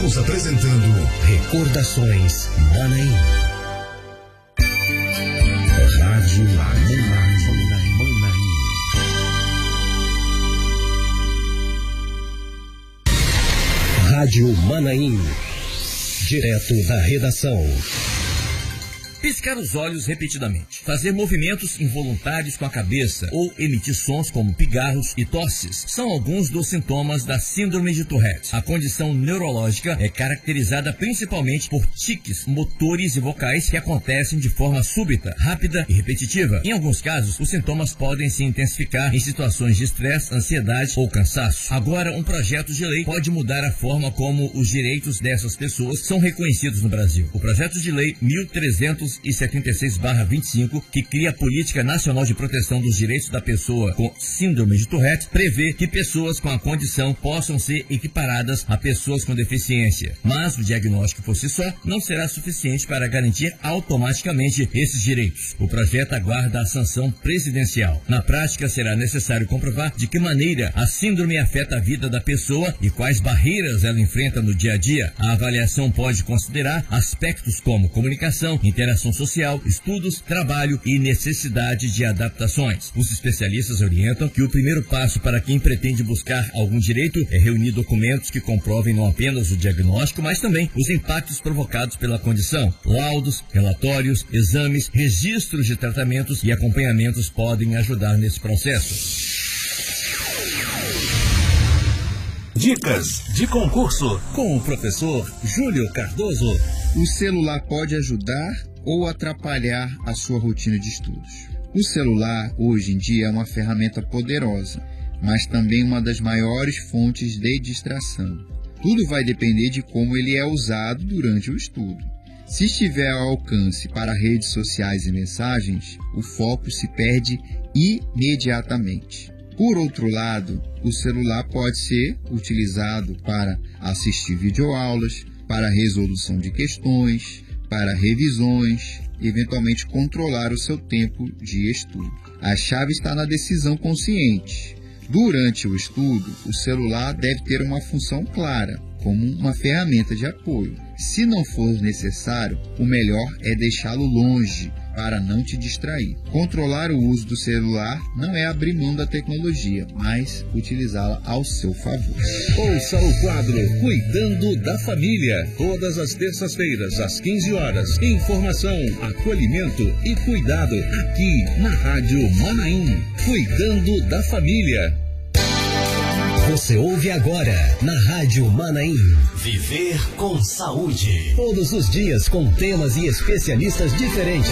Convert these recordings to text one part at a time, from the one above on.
Estamos apresentando Recordações Manaim. Rádio Manaim. Rádio Manaim. Direto da redação. Piscar os olhos repetidamente, fazer movimentos involuntários com a cabeça ou emitir sons como pigarros e tosses são alguns dos sintomas da síndrome de Tourette. A condição neurológica é caracterizada principalmente por tiques motores e vocais que acontecem de forma súbita, rápida e repetitiva. Em alguns casos, os sintomas podem se intensificar em situações de estresse, ansiedade ou cansaço. Agora, um projeto de lei pode mudar a forma como os direitos dessas pessoas são reconhecidos no Brasil. O projeto de lei 1376/25, que cria a Política Nacional de Proteção dos Direitos da Pessoa com Síndrome de Tourette, prevê que pessoas com a condição possam ser equiparadas a pessoas com deficiência. Mas o diagnóstico por si só não será suficiente para garantir automaticamente esses direitos. O projeto aguarda a sanção presidencial. Na prática, será necessário comprovar de que maneira a síndrome afeta a vida da pessoa e quais barreiras ela enfrenta no dia a dia. A avaliação pode considerar aspectos como comunicação, interação social, estudos, trabalho e necessidade de adaptações. Os especialistas orientam que o primeiro passo para quem pretende buscar algum direito é reunir documentos que comprovem não apenas o diagnóstico, mas também os impactos provocados pela condição. Laudos, relatórios, exames, registros de tratamentos e acompanhamentos podem ajudar nesse processo. Dicas de concurso Com o professor Júlio Cardoso. O celular pode ajudar ou atrapalhar a sua rotina de estudos? O celular, hoje em dia, é uma ferramenta poderosa, mas também uma das maiores fontes de distração. Tudo vai depender de como ele é usado durante o estudo. Se estiver ao alcance para redes sociais e mensagens, o foco se perde imediatamente. Por outro lado, o celular pode ser utilizado para assistir videoaulas, para resolução de questões, para revisões, eventualmente controlar o seu tempo de estudo. A chave está na decisão consciente. Durante o estudo, o celular deve ter uma função clara, como uma ferramenta de apoio. Se não for necessário, o melhor é deixá-lo longe para não te distrair. Controlar o uso do celular não é abrir mão da tecnologia, mas utilizá-la ao seu favor. Ouça o quadro Cuidando da Família, todas as terças-feiras, às 15 horas. Informação, acolhimento e cuidado, aqui na Rádio Manaim. Cuidando da Família. Você ouve agora, na Rádio Manaim. Viver com saúde. Todos os dias com temas e especialistas diferentes.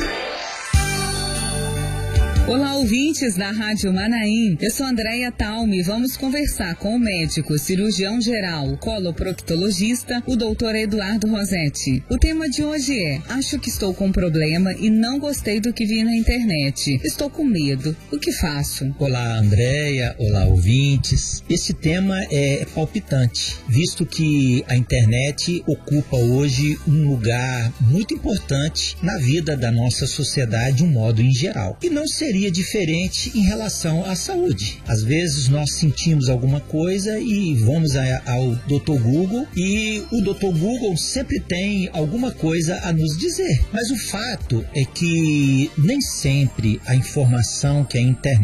Olá, ouvintes da Rádio Manaim. Eu sou Andréia Talme e vamos conversar com o médico, cirurgião geral, coloproctologista, o doutor Eduardo Rosetti. O tema de hoje é: acho que estou com um problema e não gostei do que vi na internet. Estou com medo. O que faço? Olá, Andréia. Olá, ouvintes. Esse tema é palpitante, visto que a internet ocupa hoje um lugar muito importante na vida da nossa sociedade de um modo em geral. E não seria diferente em relação à saúde. Às vezes nós sentimos alguma coisa e vamos ao Dr. Google e o Dr. Google sempre tem alguma coisa a nos dizer. Mas o fato é que nem sempre a informação que a internet